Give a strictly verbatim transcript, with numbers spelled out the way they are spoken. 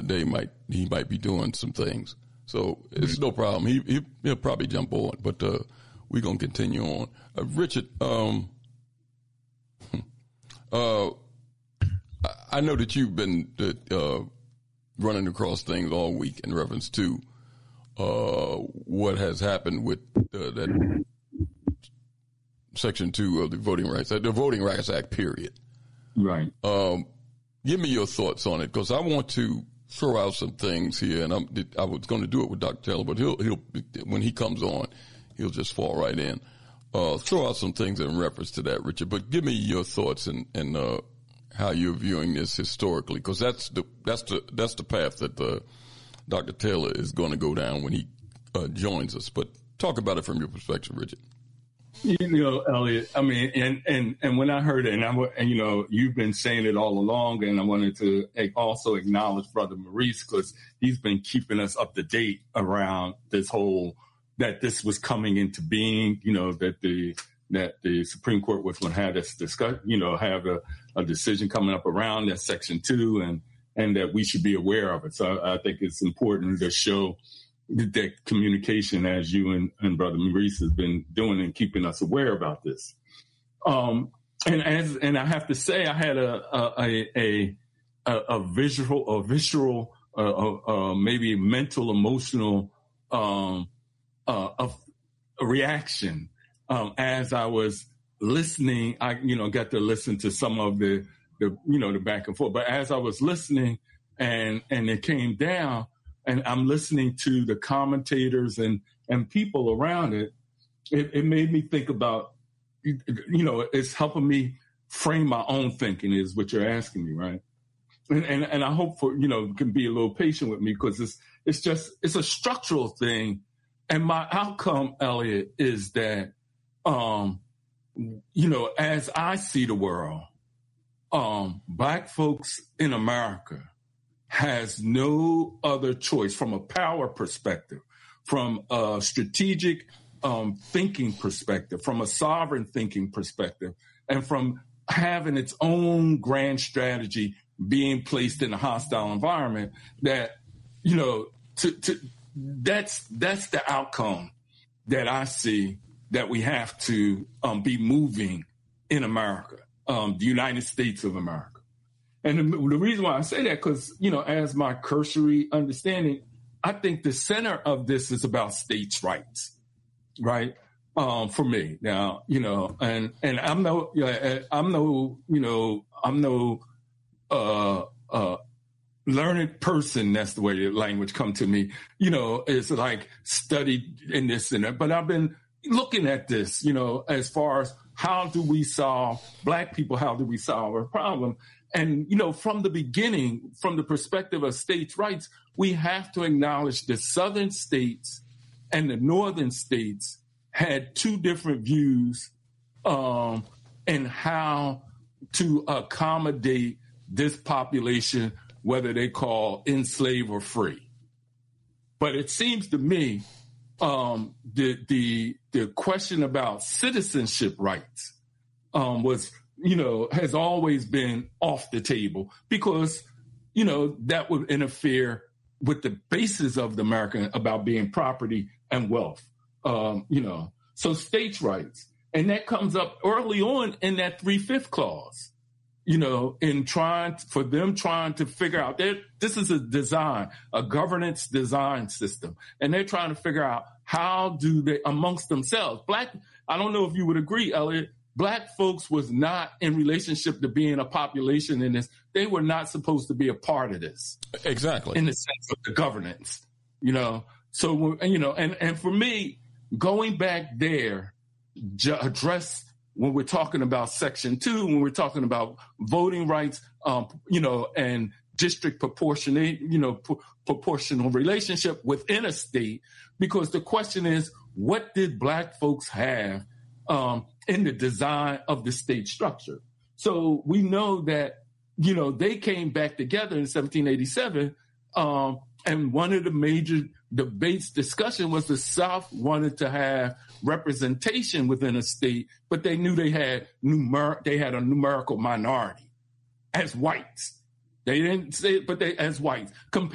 they might he might be doing some things. So it's no problem. He, he he'll probably jump on, but uh, we're gonna continue on. Uh, Richard, um, uh, I know that you've been uh, running across things all week in reference to uh, what has happened with uh, that Section Two of the Voting Rights, the Voting Rights Act. Period. Right. Um, give me your thoughts on it, because I want to throw out some things here, and I'm, I was going to do it with Doctor Taylor, but he'll he'll when he comes on, he'll just fall right in. Uh, throw out some things in reference to that, Richard. But give me your thoughts and and uh, how you're viewing this historically, because that's the that's the that's the path that uh, Doctor Taylor is going to go down when he uh, joins us. But talk about it from your perspective, Richard. You know, Elliot, I mean, and, and, and when I heard it, and I, and you know, you've been saying it all along, and I wanted to also acknowledge Brother Maurice, because he's been keeping us up to date around this whole, that this was coming into being, you know, that the, that the Supreme Court was going to have this discuss, you know, have a, a decision coming up around that Section two, and, and that we should be aware of it. So I, I think it's important to show that communication, as you and, and Brother Maurice has been doing, and keeping us aware about this. Um, and as and I have to say, I had a a a, a, a visual, a visceral, uh, uh, uh, maybe mental, emotional um, uh, a, a reaction um, as I was listening. I you know got to listen to some of the the you know the back and forth, but as I was listening and and it came down, and I'm listening to the commentators and, and people around it, it, it made me think about, you know, it's helping me frame my own thinking, is what you're asking me, right? And, and, and I hope for, you know, can be a little patient with me, because it's, it's just, it's a structural thing. And my outcome, Elliot, is that, um, you know, as I see the world, um, Black folks in America has no other choice from a power perspective, from a strategic um, thinking perspective, from a sovereign thinking perspective, and from having its own grand strategy being placed in a hostile environment, that, you know, to, to, that's that's the outcome that I see that we have to um, be moving in America, um, the United States of America. And the, the reason why I say that, because, you know, as my cursory understanding, I think the center of this is about states' rights, right? Um, for me now, you know, and, and I'm no, I'm no, you know, I'm no, uh, uh, learned person. That's the way the language come to me, you know, it's like studied in this and that, but I've been looking at this, you know, as far as how do we solve, Black people, how do we solve our problem? And, you know, from the beginning, from the perspective of states' rights, we have to acknowledge the southern states and the northern states had two different views um, in how to accommodate this population, whether they call enslaved or free. But it seems to me um, the, the, the question about citizenship rights um, was you know, has always been off the table, because, you know, that would interfere with the basis of the American about being property and wealth, um, you know, so states' rights. And that comes up early on in that three-fifth clause, you know, in trying for them trying to figure out that this is a design, a governance design system. And they're trying to figure out how do they amongst themselves. Black, I don't know if you would agree, Elliot, Black folks was not in relationship to being a population in this. They were not supposed to be a part of this. Exactly. In the sense of the governance, you know. So, you know, and, and for me, going back there, ju- address when we're talking about Section two, when we're talking about voting rights, um, you know, and district proportionate, you know, p- proportional relationship within a state, because the question is, what did Black folks have um, in the design of the state structure? So we know that, you know, they came back together in seventeen eighty-seven, um, and one of the major debates, discussion was the South wanted to have representation within a state, but they knew they had numer- they had a numerical minority as whites. They didn't say it, but they as whites.